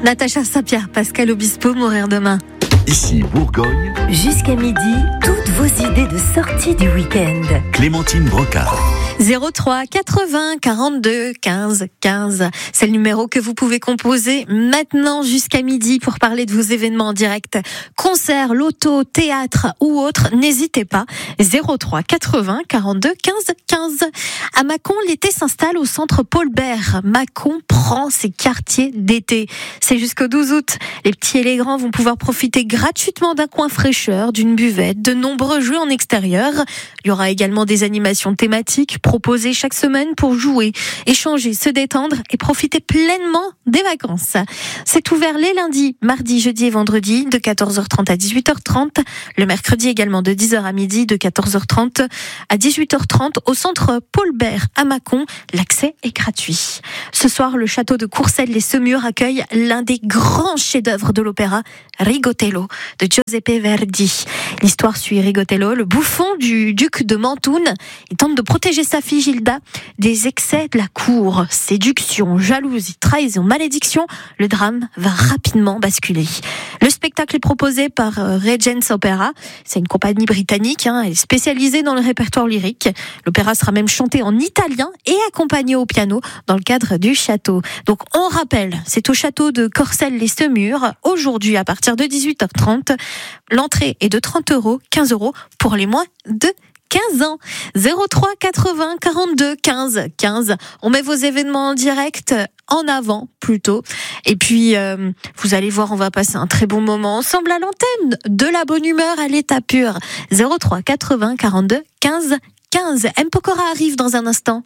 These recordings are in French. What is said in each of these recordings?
Natacha Saint-Pierre, Pascal Obispo, Mourir demain. Ici Bourgogne. Jusqu'à midi, toutes vos idées de sortie du week-end. Clémentine Brocard. 03 80 42 15 15. C'est le numéro que vous pouvez composer maintenant jusqu'à midi pour parler de vos événements en direct. Concerts, loto, théâtre ou autre, n'hésitez pas. 03 80 42 15 15. À Mâcon, l'été s'installe au centre Paul Bert. Mâcon prend ses quartiers d'été. C'est jusqu'au 12 août. Les petits et les grands vont pouvoir profiter gratuitement d'un coin fraîcheur, d'une buvette, de nombreux jeux en extérieur. Il y aura également des animations thématiques proposées chaque semaine pour jouer, échanger, se détendre et profiter pleinement des vacances. C'est ouvert les lundis, mardis, jeudis et vendredis de 14h30 à 18h30. Le mercredi également de 10h à midi, de 14h30 à 18h30 au centre Paul Bert à Mâcon. L'accès est gratuit. Ce soir, le château de Courcelles-les-Semurs accueille l'un des grands chefs-d'œuvre de l'opéra, Rigotello, de Giuseppe Verdi. L'histoire suit Rigotello, le bouffon du duc de Mantoune. Il tente de protéger sa fille Gilda des excès de la cour. Séduction, jalousie, trahison, malédiction. Le drame va rapidement basculer. Le spectacle est proposé par Regents Opera. C'est une compagnie britannique, elle est spécialisée dans le répertoire lyrique. L'opéra sera même chanté en italien et accompagné au piano dans le cadre du château. Donc on rappelle, c'est au château de Courcelles-les-Semurs, aujourd'hui à partir de 18h30. L'entrée est de 30 €, 15 € pour les moins de 15 ans. 03 80 42 15 15. On met vos événements en direct en avant plutôt. Et puis vous allez voir, on va passer un très bon moment ensemble à l'antenne. De la bonne humeur à l'état pur. 03 80 42 15 15. M. Pokora arrive dans un instant.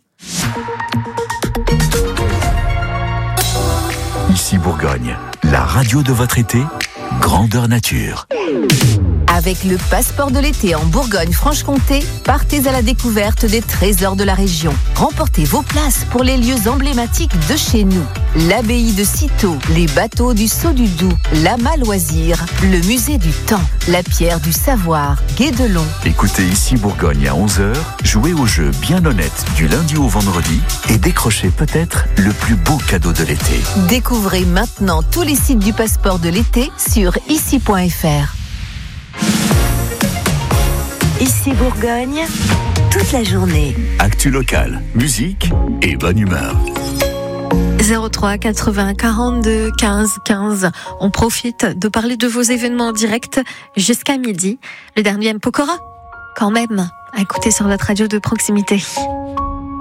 Ici Bourgogne, la radio de votre été, grandeur nature. Avec le passeport de l'été en Bourgogne-Franche-Comté, partez à la découverte des trésors de la région. Remportez vos places pour les lieux emblématiques de chez nous. L'abbaye de Cîteaux, les bateaux du Saut du Doubs, l'Amas Loisirs, le musée du Temps, la pierre du savoir, Guédelon. Écoutez Ici Bourgogne à 11h, jouez au jeu bien honnête du lundi au vendredi et décrochez peut-être le plus beau cadeau de l'été. Découvrez maintenant tous les sites du passeport de l'été sur ici.fr. Ici Bourgogne, toute la journée. Actu locale, musique et bonne humeur. 03 80 42 15 15. On profite de parler de vos événements en direct jusqu'à midi. Le dernier M. Pokora, quand même, à écouter sur votre radio de proximité.